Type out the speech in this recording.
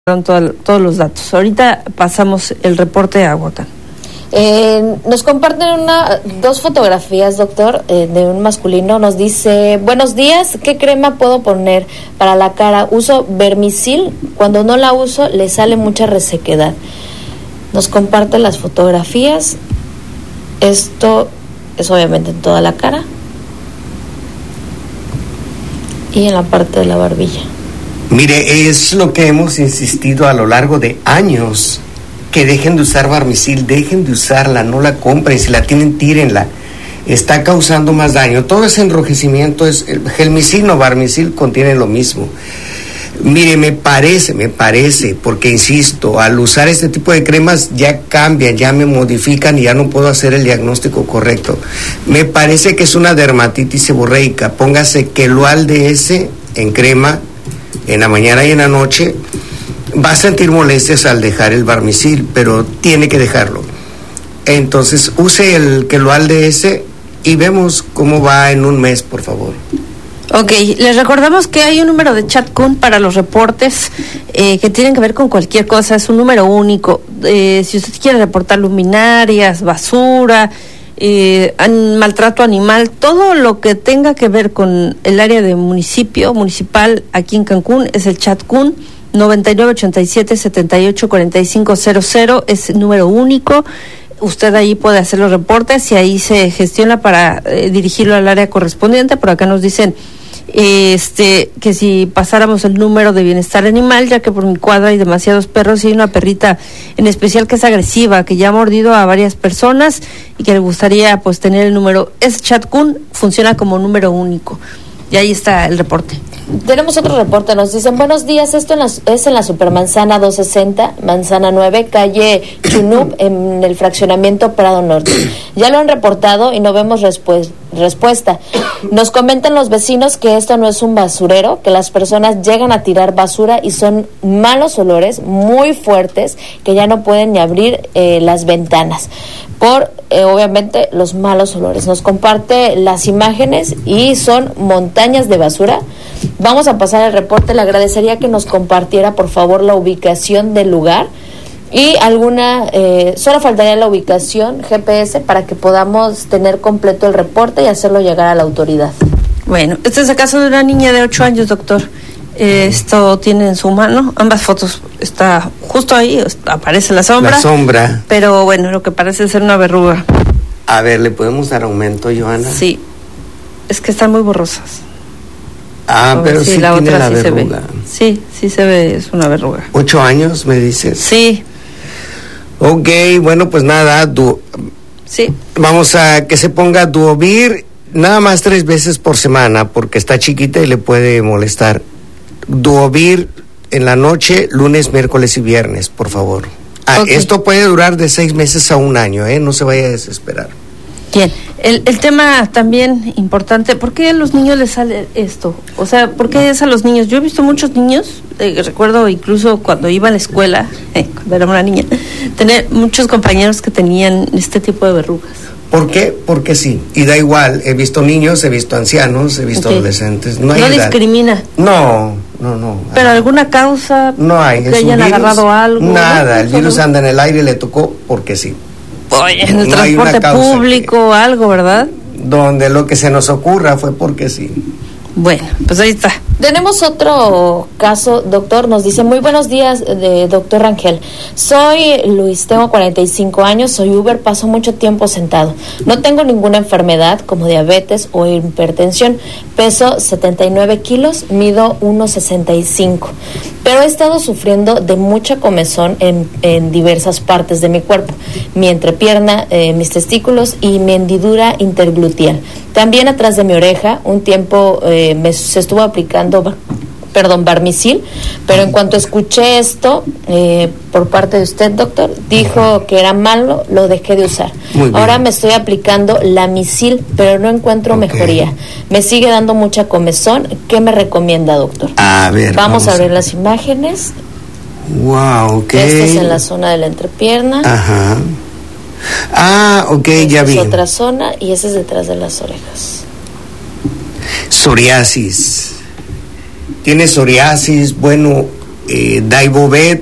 todos los datos. Ahorita pasamos el reporte a Huacán. Nos comparten dos fotografías, doctor, de un masculino. Nos dice: buenos días, ¿qué crema puedo poner para la cara? Uso Vermicil, cuando no la uso le sale mucha resequedad. Nos comparte las fotografías. Esto es obviamente en toda la cara y en la parte de la barbilla. Mire, es lo que hemos insistido a lo largo de años, que dejen de usar Vermicil, dejen de usarla, no la compren, si la tienen, tírenla, está causando más daño. Todo ese enrojecimiento es, el Gelmicil o Vermicil contiene lo mismo. Mire, me parece, porque insisto, al usar este tipo de cremas ya cambian, ya me modifican y ya no puedo hacer el diagnóstico correcto. Me parece que es una dermatitis seborreica. Póngase Queloal DS en crema, en la mañana y en la noche. Va a sentir molestias al dejar el Vermicil, pero tiene que dejarlo. Entonces use el Queloal DS y vemos cómo va en un mes, por favor. Ok, les recordamos que hay un número de chat CUN para los reportes que tienen que ver con cualquier cosa, es un número único. Si usted quiere reportar luminarias, basura, maltrato animal, todo lo que tenga que ver con el área de municipal aquí en Cancún, es el chat CUN 9987-784500, es el número único. Usted ahí puede hacer los reportes y ahí se gestiona para dirigirlo al área correspondiente. Por acá nos dicen que si pasáramos el número de bienestar animal, ya que por mi cuadra hay demasiados perros y hay una perrita en especial que es agresiva, que ya ha mordido a varias personas y que le gustaría pues tener el número. Es chat CUN, funciona como número único y ahí está el reporte. Tenemos otro reporte, nos dicen: buenos días, esto es en la Supermanzana 260, Manzana 9, calle Chunup, en el fraccionamiento Prado Norte. Ya lo han reportado y no vemos respuesta. Nos comentan los vecinos que esto no es un basurero, que las personas llegan a tirar basura y son malos olores muy fuertes, que ya no pueden ni abrir las ventanas por obviamente los malos olores. Nos comparte las imágenes y son montañas de basura. Vamos a pasar el reporte. Le agradecería que nos compartiera por favor la ubicación del lugar y solo faltaría la ubicación GPS para que podamos tener completo el reporte y hacerlo llegar a la autoridad. Bueno, este es el caso de una niña de 8 años, doctor. Esto tiene en su mano, ambas fotos, está justo ahí, aparece la sombra. La sombra. Pero bueno, lo que parece ser una verruga. A ver, ¿le podemos dar aumento, Johanna? Sí, es que están muy borrosas. Pero sí la tiene otra la sí verruga. Sí se ve, es una verruga. 8 años, me dices. Sí. Ok, bueno, pues nada, sí. Vamos a que se ponga Duovir nada más 3 veces por semana, porque está chiquita y le puede molestar. Duovir en la noche, lunes, miércoles y viernes, por favor. Okay. Esto puede durar de 6 meses a 1 año, no se vaya a desesperar. Bien, el tema también importante, ¿por qué a los niños les sale esto? O sea, ¿por qué es a los niños? Yo he visto muchos niños, recuerdo incluso cuando iba a la escuela, cuando era una niña, tener muchos compañeros que tenían este tipo de verrugas. ¿Por qué? Porque sí, y da igual, he visto niños, he visto ancianos, he visto adolescentes, no hay edad. Discrimina. No. ¿Pero alguna causa? No hay. ¿Que hayan agarrado algo? Nada, el virus anda en el aire, le tocó porque sí. Oye, en el transporte público, algo, ¿verdad? Donde lo que se nos ocurra fue porque sí. Bueno, pues ahí está. Tenemos otro caso, doctor. Nos dice: muy buenos días, doctor Rangel. Soy Luis, tengo 45 años, soy Uber, paso mucho tiempo sentado. No tengo ninguna enfermedad como diabetes o hipertensión. Peso 79 kilos, mido 1,65. Pero he estado sufriendo de mucha comezón en diversas partes de mi cuerpo. Mi entrepierna, mis testículos y mi hendidura intergluteal. También atrás de mi oreja, un tiempo se estuvo aplicando Vermicil, pero en cuanto escuché esto por parte de usted, doctor, dijo que era malo, lo dejé de usar. Ahora me estoy aplicando Lamicil, pero no encuentro mejoría. Me sigue dando mucha comezón. ¿Qué me recomienda, doctor? Vamos a ver las imágenes. Wow, ok. Este es en la zona de la entrepierna. Ajá. Ok, ya vi. Es otra zona y ese es detrás de las orejas. Psoriasis. Tiene psoriasis, bueno, Daivobet